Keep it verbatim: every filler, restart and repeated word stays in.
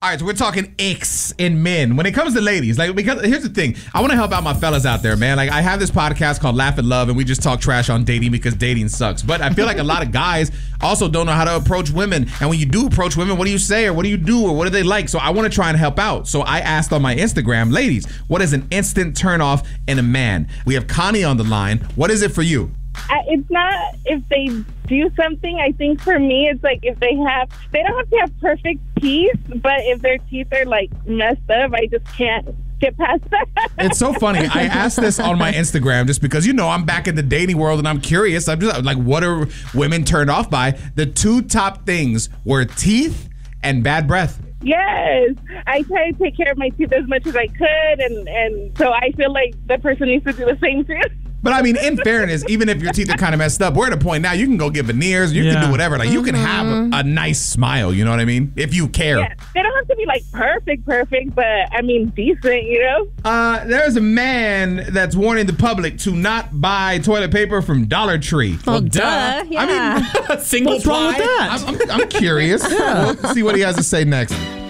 All right, so we're talking icks in men. When it comes to ladies, like, because here's the thing. I want to help out my fellas out there, man. Like, I have this podcast called Laugh and Love, and we just talk trash on dating because dating sucks. But I feel like a lot of guys also don't know how to approach women. And when you do approach women, what do you say, or what do you do, or what do they like? So I want to try and help out. So I asked on my Instagram, ladies, what is an instant turnoff in a man? We have Connie on the line. What is it for you? I, it's not if they do something. I think for me, it's like if they have, they don't have to have perfect teeth, but if their teeth are like messed up, I just can't get past that. It's so funny. I asked this on my Instagram just because, you know, I'm back in the dating world and I'm curious. I'm just like, what are women turned off by? The two top things were teeth and bad breath. Yes, I try to take care of my teeth as much as I could, and, and so I feel like the person needs to do the same too. But I mean, in fairness, even if your teeth are kind of messed up, we're at a point now you can go get veneers, you Yeah. can do whatever. Like, you can have a, a nice smile, you know what I mean? If you care. Yeah, they don't have to be like perfect, perfect, but I mean decent, you know? Uh, there's a man that's warning the public to not buy toilet paper from Dollar Tree. Well, duh. Yeah. I mean, Single what's wrong with ply? that? I'm, I'm, I'm curious. We'll see what he has to say next.